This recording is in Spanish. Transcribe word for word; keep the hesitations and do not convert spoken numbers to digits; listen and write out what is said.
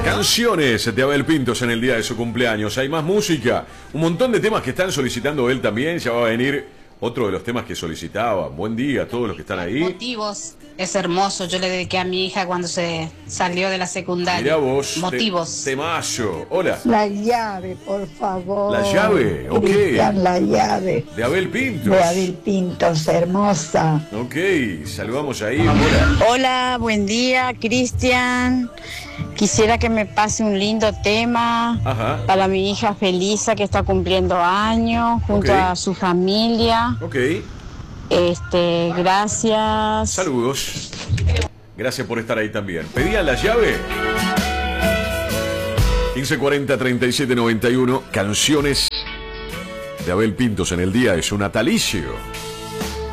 Canciones de Abel Pintos en el día de su cumpleaños. Hay más música, un montón de temas que están solicitando él también. Ya va a venir otro de los temas que solicitaba. Buen día a todos los que están ahí. Motivos, es hermoso. Yo le dediqué a mi hija cuando se salió de la secundaria. Mirá vos. Motivos. Te, temayo. Hola. La llave, por favor. La llave, ok. Cristian, la llave. De Abel Pintos. De Abel Pintos, hermosa. Ok, saludamos ahí. Hola. Hola, buen día, Cristian. Quisiera que me pase un lindo tema Ajá. para mi hija Felisa, que está cumpliendo años, junto Ok. a su familia. Ok. Este, gracias. Saludos. Gracias por estar ahí también. Pedía la llave. quince cuarenta, treinta y siete noventa y uno. Canciones de Abel Pintos en el día de su natalicio.